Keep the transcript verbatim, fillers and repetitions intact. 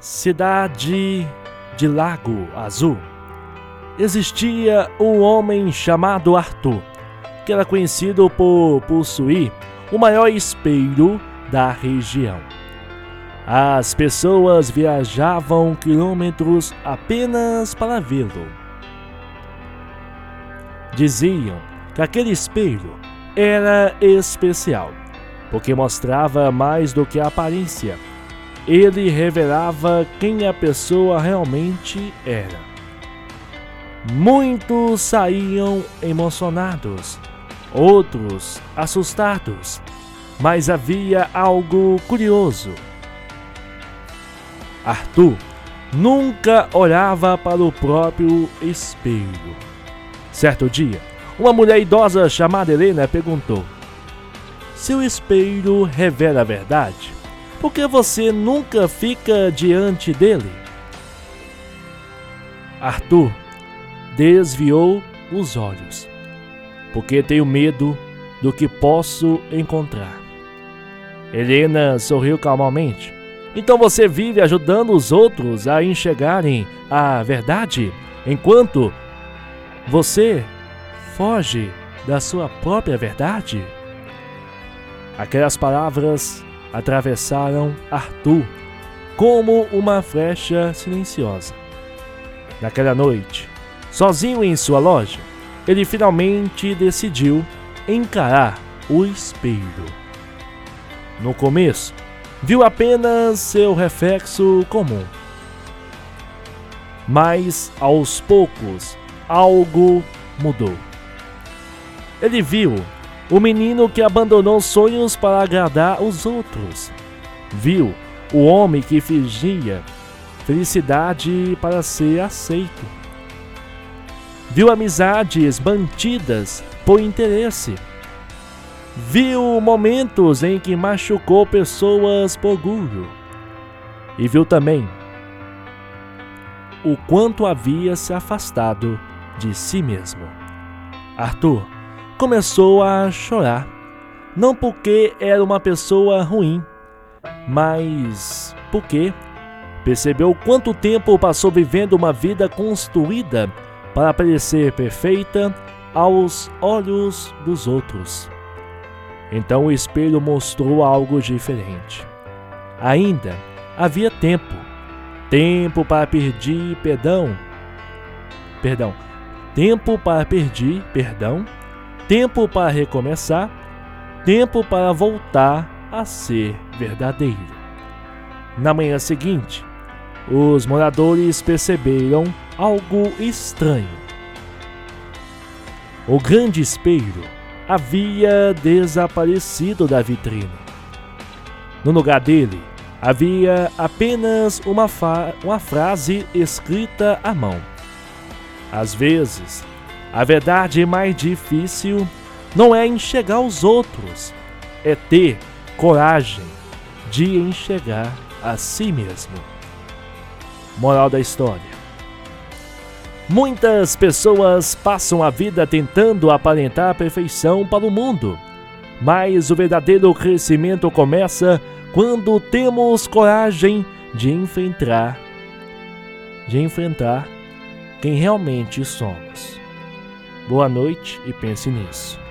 cidade de Lago Azul, existia um homem chamado Arthur, que era conhecido por possuir o maior espelho da região. As pessoas viajavam quilômetros apenas para vê-lo. Diziam que aquele espelho era especial, porque mostrava mais do que a aparência. Ele revelava quem a pessoa realmente era. Muitos saíam emocionados, outros assustados, mas havia algo curioso. Arthur nunca olhava para o próprio espelho. Certo dia, uma mulher idosa chamada Helena perguntou: "Se o espelho revela a verdade, por que você nunca fica diante dele?" Arthur desviou os olhos, porque tenho medo do que posso encontrar. Helena sorriu calmamente. "Então você vive ajudando os outros a enxergarem a verdade, enquanto você foge da sua própria verdade?" Aquelas palavras atravessaram Arthur como uma flecha silenciosa. Naquela noite, sozinho em sua loja, ele finalmente decidiu encarar o espelho. No começo, viu apenas seu reflexo comum. Mas, aos poucos, algo mudou. Ele viu o menino que abandonou sonhos para agradar os outros. Viu o homem que fingia felicidade para ser aceito. Viu amizades mantidas por interesse. Viu momentos em que machucou pessoas por orgulho. E viu também o quanto havia se afastado de si mesmo. Arthur começou a chorar, não porque era uma pessoa ruim, mas porque percebeu quanto tempo passou vivendo uma vida construída para parecer perfeita aos olhos dos outros. Então o espelho mostrou algo diferente. Ainda havia tempo, tempo para pedir perdão, perdão, tempo para pedir perdão, tempo para recomeçar, tempo para voltar a ser verdadeiro. Na manhã seguinte, os moradores perceberam algo estranho. O grande espelho havia desaparecido da vitrine. No lugar dele, havia apenas uma, fa- uma frase escrita à mão. Às vezes, a verdade mais difícil não é enxergar os outros, é ter coragem de enxergar a si mesmo. Moral da história: muitas pessoas passam a vida tentando aparentar perfeição para o mundo, mas o verdadeiro crescimento começa quando temos coragem de enfrentar, de enfrentar quem realmente somos. Boa noite e pense nisso.